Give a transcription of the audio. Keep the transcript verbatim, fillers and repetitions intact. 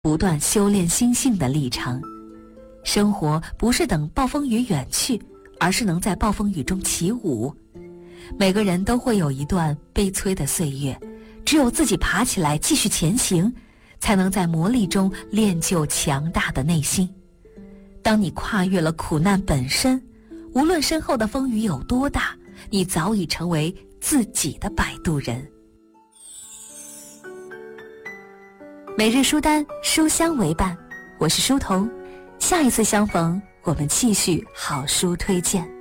不断修炼心性的历程。生活不是等暴风雨远去，而是能在暴风雨中起舞。每个人都会有一段悲催的岁月，只有自己爬起来继续前行，才能在磨砺中练就强大的内心。当你跨越了苦难本身，无论身后的风雨有多大，你早已成为自己的摆渡人。每日书单，书香为伴，我是书童。下一次相逢，我们继续好书推荐。